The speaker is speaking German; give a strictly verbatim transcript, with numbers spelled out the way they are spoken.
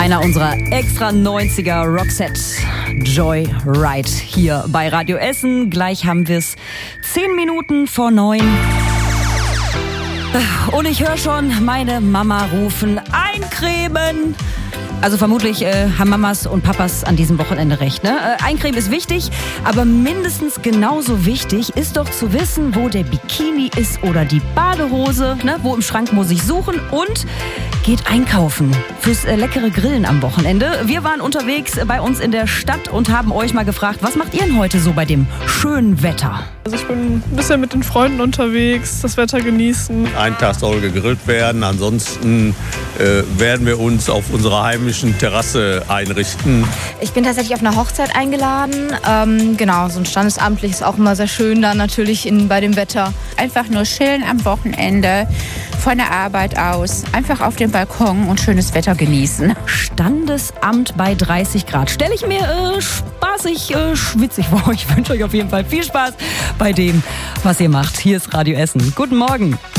Einer unserer extra neunziger Roxette, Joy Ride, hier bei Radio Essen. Gleich haben wir es zehn Minuten vor neun. Und ich höre schon meine Mama rufen, eincremen. Also vermutlich äh, haben Mamas und Papas an diesem Wochenende recht. Ne? Äh, Eincremen ist wichtig, aber mindestens genauso wichtig ist doch zu wissen, wo der Bikini ist oder die Badehose. Ne? Wo im Schrank muss ich suchen und geht einkaufen fürs äh, leckere Grillen am Wochenende. Wir waren unterwegs bei uns in der Stadt und haben euch mal gefragt, was macht ihr denn heute so bei dem schönen Wetter? Also ich bin ein bisschen mit den Freunden unterwegs, das Wetter genießen. Ein Tag soll gegrillt werden, ansonsten äh, werden wir uns auf unserer heimischen Terrasse einrichten. Ich bin tatsächlich auf einer Hochzeit eingeladen. Ähm, genau, so ein standesamtlich ist auch immer sehr schön dann natürlich in, bei dem Wetter. Einfach nur chillen am Wochenende, von der Arbeit aus, einfach auf dem Balkon und schönes Wetter genießen. Standesamt bei dreißig Grad. Stelle ich mir äh, spaßig, äh, schwitzig vor. Ich wünsche euch auf jeden Fall viel Spaß bei dem, was ihr macht. Hier ist Radio Essen. Guten Morgen.